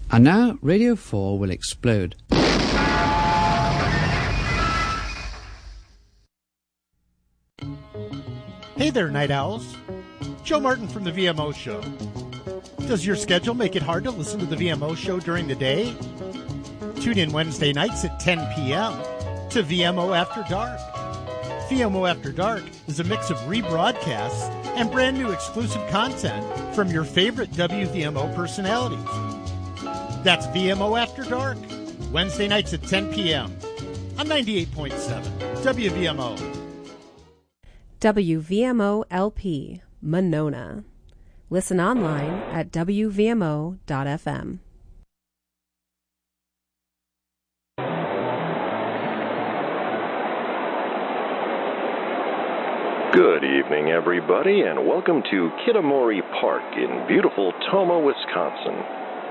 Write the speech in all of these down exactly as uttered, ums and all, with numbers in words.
And now Radio four will explode. Hey there, Night Owls. Joe Martin from the V M O Show. Does your schedule make it hard to listen to the V M O Show during the day? Tune in Wednesday nights at ten p.m. to V M O After Dark. V M O After Dark is a mix of rebroadcasts and brand new exclusive content from your favorite W V M O personalities. That's V M O After Dark, Wednesday nights at ten p.m. on ninety-eight point seven W V M O. W V M O L P, Monona. Listen online at w v m o dot f m. Good evening, everybody, and welcome to Kitamori Park in beautiful Tomah, Wisconsin.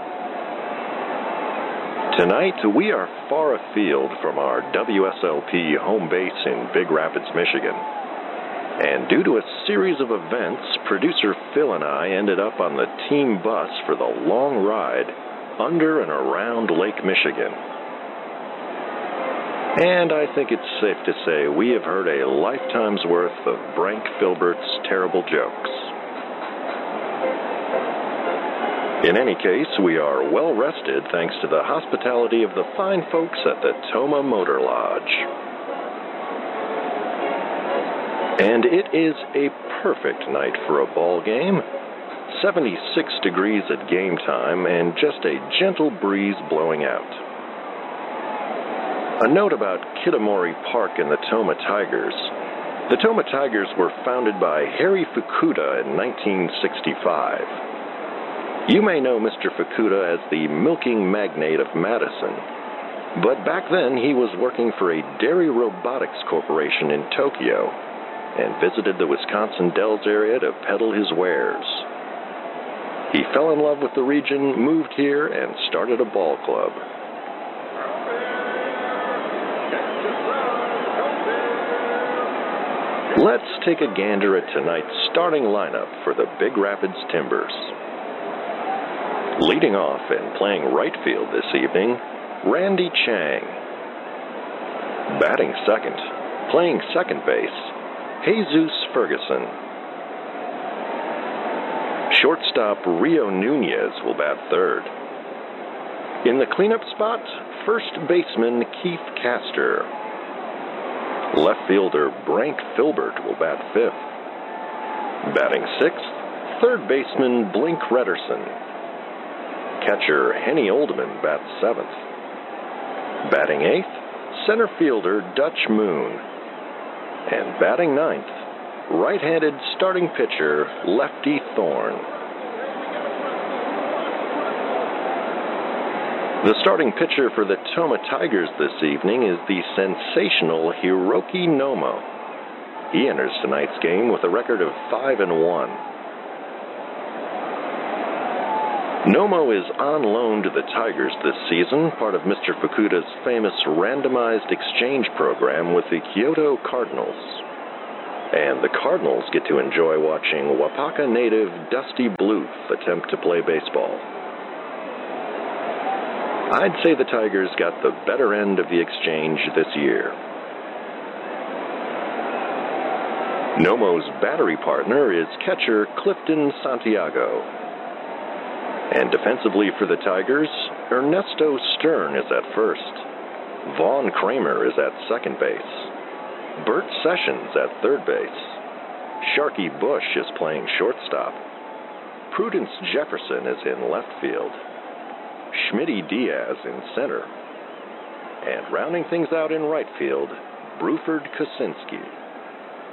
Tonight, we are far afield from our W S L P home base in Big Rapids, Michigan. And due to a series of events, producer Phil and I ended up on the team bus for the long ride under and around Lake Michigan. And I think it's safe to say we have heard a lifetime's worth of Brank Filbert's terrible jokes. In any case, we are well rested thanks to the hospitality of the fine folks at the Tomah Motor Lodge. And it is a perfect night for a ball game. seventy-six degrees at game time and just a gentle breeze blowing out. A note about Kitamori Park and the Tomah Tigers. The Tomah Tigers were founded by Harry Fukuda in nineteen sixty-five. You may know Mister Fukuda as the milking magnate of Madison, but back then he was working for a Dairy Robotics Corporation in Tokyo and visited the Wisconsin Dells area to peddle his wares. He fell in love with the region, moved here, and started a ball club. Let's take a gander at tonight's starting lineup for the Big Rapids Timbers. Leading off and playing right field this evening, Randy Chang. Batting second, playing second base, Jesus Ferguson. Shortstop Rio Nunez will bat third. In the cleanup spot, first baseman Keith Castor. Left fielder Brank Filbert will bat fifth. Batting sixth, third baseman Blink Rederson. Catcher Henny Oldman bats seventh. Batting eighth, center fielder Dutch Moon. And batting ninth, right-handed starting pitcher Lefty Thorne. The starting pitcher for the Tomah Tigers this evening is the sensational Hiroki Nomo. He enters tonight's game with a record of five and one. Nomo is on loan to the Tigers this season, part of Mister Fukuda's famous randomized exchange program with the Kyoto Cardinals. And the Cardinals get to enjoy watching Wapaka native Dusty Bluth attempt to play baseball. I'd say the Tigers got the better end of the exchange this year. Nomo's battery partner is catcher Clifton Santiago. And defensively for the Tigers, Ernesto Stern is at first. Vaughn Kramer is at second base. Bert Sessions at third base. Sharky Bush is playing shortstop. Prudence Jefferson is in left field. Schmitty Diaz in center. And rounding things out in right field, Bruford Kosinski.